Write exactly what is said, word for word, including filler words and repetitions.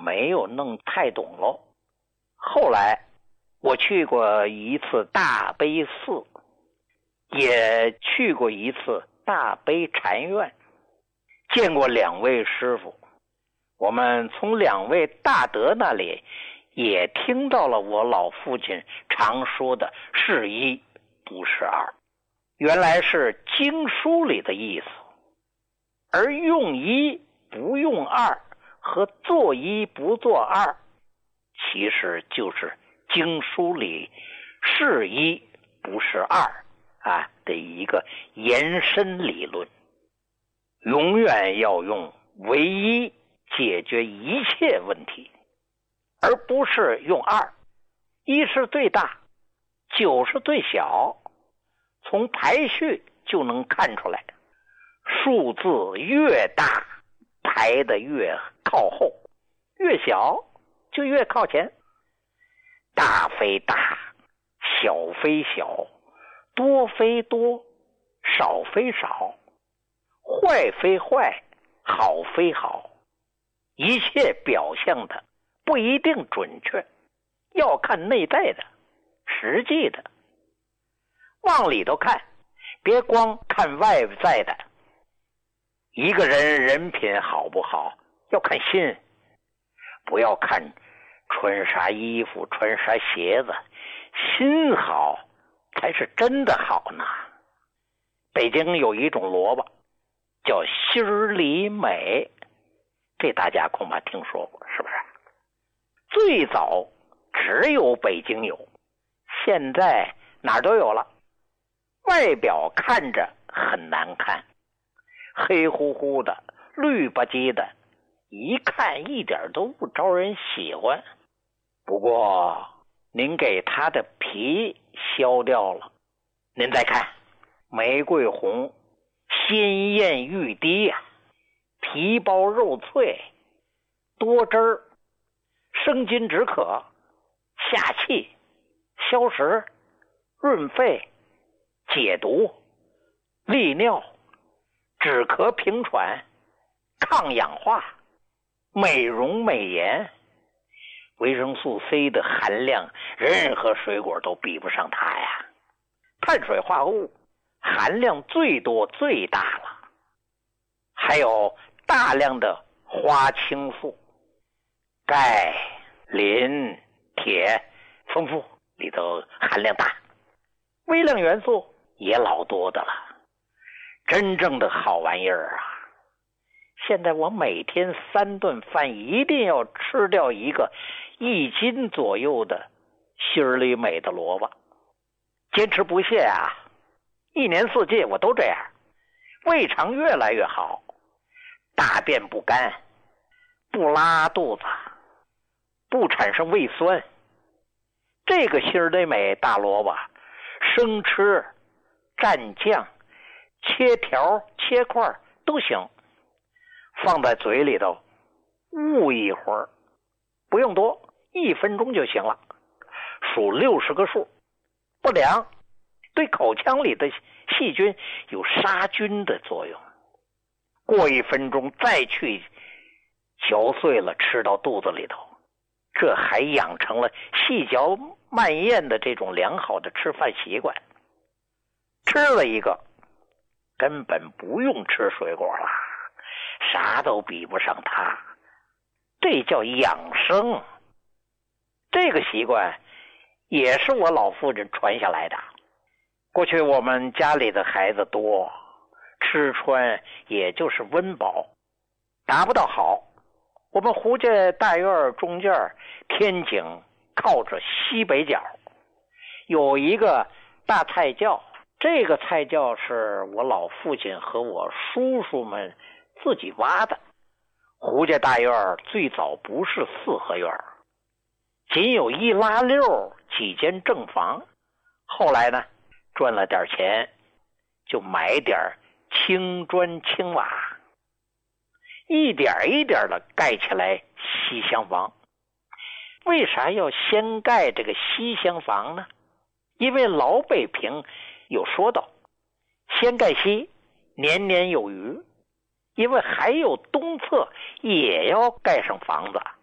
没有弄太懂喽。后来我去过一次大悲寺，也去过一次大悲禅院，见过两位师傅。我们从两位大德那里也听到了我老父亲常说的是一不是二，原来是经书里的意思。而用一不用二和做一不做二，其实就是经书里是一不是二啊的一个延伸理论。永远要用唯一解决一切问题，而不是用二。一是最大，九是最小，从排序就能看出来，数字越大排得越靠后，越小就越靠前。大非大，小非小，多非多，少非少，坏非坏，好非好，一切表象的不一定准确，要看内在的实际的。往里头看，别光看外在的。一个人人品好不好，要看心，不要看穿啥衣服穿啥鞋子，心好才是真的好呢。北京有一种萝卜叫心儿里美，这大家恐怕听说过，是不是？最早只有北京有，现在哪儿都有了。外表看着很难看，黑乎乎的，绿吧唧的，一看一点都不招人喜欢。不过您给它的皮削掉了，您再看玫瑰红，鲜艳欲滴呀、啊，皮包肉脆，多汁儿，生津止渴，下气，消食，润肺，解毒，利尿，止咳平喘，抗氧化，美容美颜。维生素 C 的含量任何水果都比不上它呀。碳水化合物含量最多最大了，还有大量的花青素，钙、磷、铁丰富，里头含量大，微量元素也老多的了，真正的好玩意儿啊！现在我每天三顿饭一定要吃掉一个一斤左右的心儿里美的萝卜，坚持不懈啊！一年四季我都这样，胃肠越来越好，大便不干，不拉肚子，不产生胃酸。这个心儿里美大萝卜，生吃、蘸酱、切条、切块都行，放在嘴里头捂一会儿，不用多，一分钟就行了，数六十个数，不凉，对口腔里的细菌有杀菌的作用。过一分钟再去嚼碎了吃到肚子里头，这还养成了细嚼慢咽的这种良好的吃饭习惯。吃了一个根本不用吃水果了，啥都比不上它，这叫养生。这个习惯也是我老父亲传下来的。过去我们家里的孩子多，吃穿也就是温饱，达不到好。我们胡家大院中间天井靠着西北角，有一个大菜窖，这个菜窖是我老父亲和我叔叔们自己挖的。胡家大院最早不是四合院，仅有一拉六几间正房，后来呢赚了点钱，就买点青砖青瓦，一点一点的盖起来西厢房。为啥要先盖这个西厢房呢？因为老北平有说道，先盖西，年年有余。因为还有东侧也要盖上房子，